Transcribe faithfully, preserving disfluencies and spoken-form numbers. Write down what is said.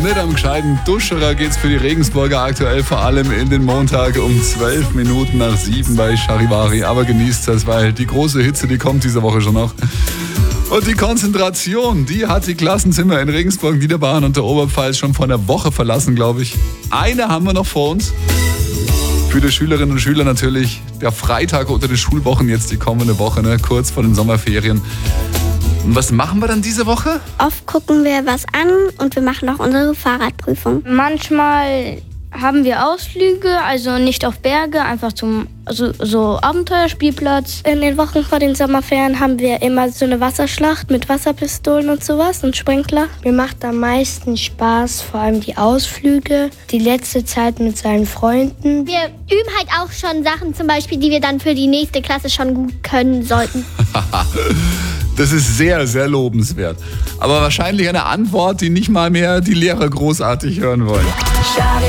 Mit einem gescheiten Duscherer geht's für die Regensburger aktuell vor allem in den Montag um zwölf Minuten nach sieben bei Charivari. Aber genießt das, weil die große Hitze, die kommt diese Woche schon noch. Und die Konzentration, die hat die Klassenzimmer in Regensburg, Niederbayern und der Oberpfalz schon vor einer Woche verlassen, glaube ich. Eine haben wir noch vor uns. Für die Schülerinnen und Schüler natürlich der Freitag unter den Schulwochen, jetzt die kommende Woche, ne, kurz vor den Sommerferien. Und was machen wir dann diese Woche? Oft gucken wir was an und wir machen auch unsere Fahrradprüfung. Manchmal haben wir Ausflüge, also nicht auf Berge, einfach zum also, so Abenteuerspielplatz. In den Wochen vor den Sommerferien haben wir immer so eine Wasserschlacht mit Wasserpistolen und sowas und Sprinkler. Mir macht am meisten Spaß, vor allem die Ausflüge, die letzte Zeit mit seinen Freunden. Wir üben halt auch schon Sachen, zum Beispiel, die wir dann für die nächste Klasse schon gut können sollten. Das ist sehr, sehr lobenswert. Aber wahrscheinlich eine Antwort, die nicht mal mehr die Lehrer großartig hören wollen.